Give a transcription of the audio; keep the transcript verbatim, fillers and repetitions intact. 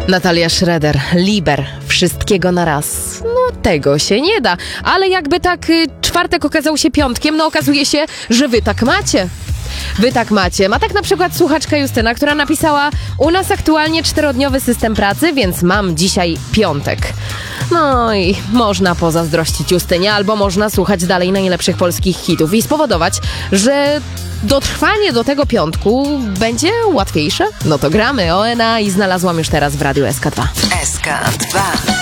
Natalia Schroeder, Liber, wszystkiego na raz. No tego się nie da, ale jakby tak y, czwartek okazał się piątkiem, no okazuje się, że wy tak macie. Wy tak macie. Ma tak na przykład słuchaczka Justyna, która napisała: u nas aktualnie czterodniowy system pracy, więc mam dzisiaj piątek. No i można pozazdrościć Justynie, albo można słuchać dalej najlepszych polskich hitów i spowodować, że dotrwanie do tego piątku będzie łatwiejsze. No to gramy. O N A i znalazłam już teraz w Radiu S K dwa. S K dwa.